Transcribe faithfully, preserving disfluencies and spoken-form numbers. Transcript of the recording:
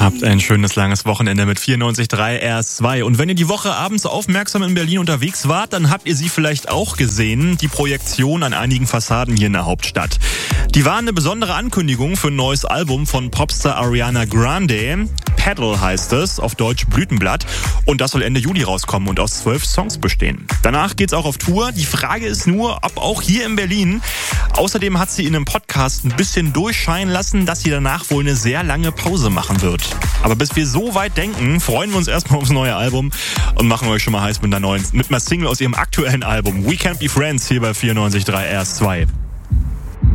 Habt ein schönes langes Wochenende mit vierundneunzig Komma drei R S zwei. Und wenn ihr die Woche abends aufmerksam in Berlin unterwegs wart, dann habt ihr sie vielleicht auch gesehen, die Projektion an einigen Fassaden hier in der Hauptstadt. Die waren eine besondere Ankündigung für ein neues Album von Popstar Ariana Grande. Petal heißt es, auf Deutsch Blütenblatt. Und das soll Ende Juli rauskommen und aus zwölf Songs bestehen. Danach geht's auch auf Tour. Die Frage ist nur, ob auch hier in Berlin. Außerdem hat sie in einem Podcast ein bisschen durchscheinen lassen, dass sie danach wohl eine sehr lange Pause machen wird. Aber bis wir so weit denken, freuen wir uns erstmal aufs neue Album und machen euch schon mal heiß mit einer neuen, mit einer Single aus ihrem aktuellen Album We Can't Be Friends hier bei vierundneunzig Komma drei R S zwei.